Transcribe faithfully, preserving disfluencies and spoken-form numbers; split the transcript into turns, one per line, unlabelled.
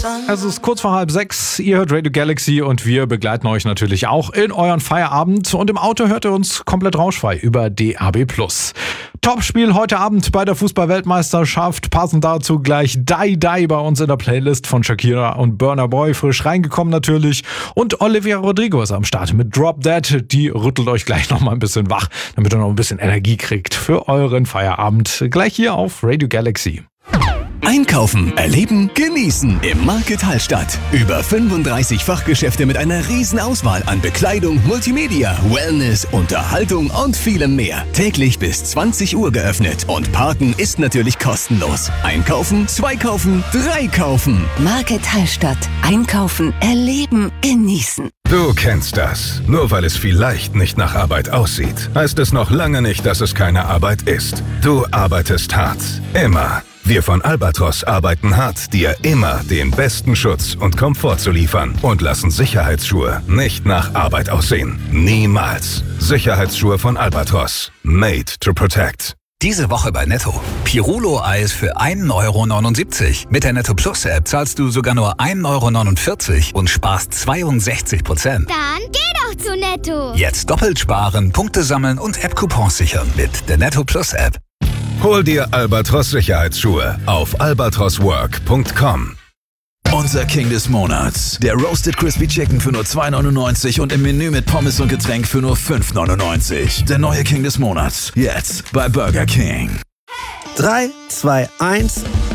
Es ist kurz vor halb sechs, ihr hört Radio Galaxy und wir begleiten euch natürlich auch in euren Feierabend. Und im Auto hört ihr uns komplett rauschfrei über D A B plus. Topspiel heute Abend bei der Fußball-Weltmeisterschaft. Passend dazu gleich Die Die bei uns in der Playlist von Shakira und Burna Boy. Frisch reingekommen natürlich. Und Olivia Rodrigo ist am Start mit Drop Dead. Die rüttelt euch gleich noch mal ein bisschen wach, damit ihr noch ein bisschen Energie kriegt für euren Feierabend. Gleich hier auf Radio Galaxy.
Einkaufen, erleben, genießen im Market Hallstatt. Über fünfunddreißig Fachgeschäfte mit einer riesen Auswahl an Bekleidung, Multimedia, Wellness, Unterhaltung und vielem mehr. Täglich bis zwanzig Uhr geöffnet und Parken ist natürlich kostenlos. Einkaufen, zwei kaufen, drei kaufen.
Market Hallstatt. Einkaufen, erleben, genießen.
Du kennst das. Nur weil es vielleicht nicht nach Arbeit aussieht, heißt es noch lange nicht, dass es keine Arbeit ist. Du arbeitest hart. Immer. Wir von Albatros arbeiten hart, dir immer den besten Schutz und Komfort zu liefern und lassen Sicherheitsschuhe nicht nach Arbeit aussehen. Niemals. Sicherheitsschuhe von Albatros. Made to protect.
Diese Woche bei Netto. Pirulo-Eis für ein Euro neunundsiebzig. Mit der Netto Plus App zahlst du sogar nur ein Euro neunundvierzig und sparst zweiundsechzig Prozent.
Dann geh doch zu Netto.
Jetzt doppelt sparen, Punkte sammeln und App-Coupons sichern mit der Netto Plus App.
Hol dir Albatros Sicherheitsschuhe auf albatros work punkt com.
Unser King des Monats. Der Roasted Crispy Chicken für nur zwei neunundneunzig und im Menü mit Pommes und Getränk für nur fünf neunundneunzig. Der neue King des Monats. Jetzt bei Burger King.
drei, zwei, eins